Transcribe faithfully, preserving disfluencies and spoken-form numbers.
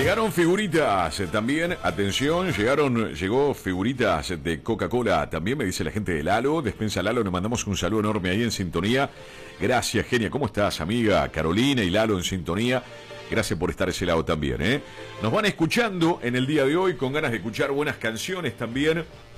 Llegaron figuritas eh, también, atención, llegaron, llegó figuritas de Coca-Cola, también me dice la gente de Lalo, Despensa Lalo, nos mandamos un saludo enorme ahí en sintonía. Gracias, genia, ¿cómo estás, amiga? Carolina y Lalo en sintonía. Gracias por estar a ese lado también, ¿eh? Nos van escuchando en el día de hoy con ganas de escuchar buenas canciones también.